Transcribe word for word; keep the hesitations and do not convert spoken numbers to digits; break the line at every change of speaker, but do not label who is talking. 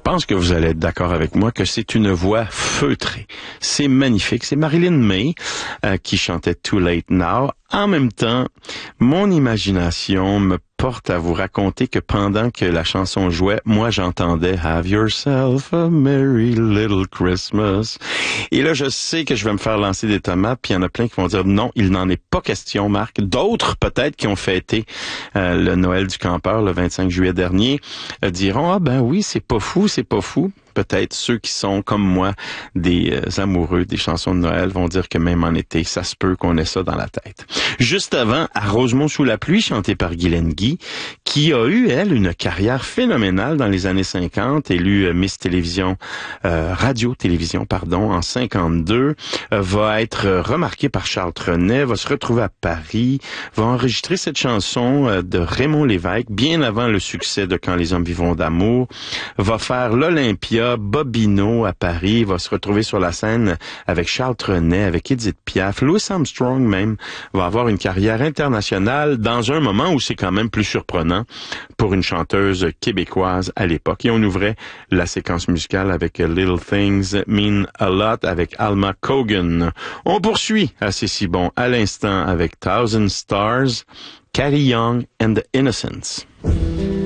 pense que vous allez être d'accord avec moi que c'est une voix feutrée. C'est magnifique. C'est Marilyn May euh, qui chantait Too Late Now. En même temps, mon imagination me porte à vous raconter que pendant que la chanson jouait, moi j'entendais Have Yourself a Merry Little Christmas. Et là, je sais que je vais me faire lancer des tomates, puis il y en a plein qui vont dire non, il n'en est pas question, Marc. D'autres, peut-être, qui ont fêté euh, le Noël du campeur le vingt-cinq juillet dernier, euh, diront ah ben oui, c'est pas fou, c'est pas fou. Peut-être ceux qui sont, comme moi, des euh, amoureux des chansons de Noël vont dire que même en été, ça se peut qu'on ait ça dans la tête. Juste avant, à Rosemont sous la pluie, chantée par Guylaine Guy, qui a eu, elle, une carrière phénoménale dans les années cinquante, élue euh, Miss Télévision, euh, Radio-Télévision, pardon, en cinquante-deux, euh, va être remarquée par Charles Trenet, va se retrouver à Paris, va enregistrer cette chanson euh, de Raymond Lévesque, bien avant le succès de Quand les hommes vivront d'amour, va faire l'Olympia, Bobino à Paris, va se retrouver sur la scène avec Charles Trenet, avec Edith Piaf, Louis Armstrong même, va avoir une carrière internationale dans un moment où c'est quand même plus surprenant pour une chanteuse québécoise à l'époque. Et on ouvrait la séquence musicale avec Little Things Mean a Lot avec Alma Cogan. On poursuit à C'est si bon à l'instant avec Thousand Stars, Carrie Young and the Innocents.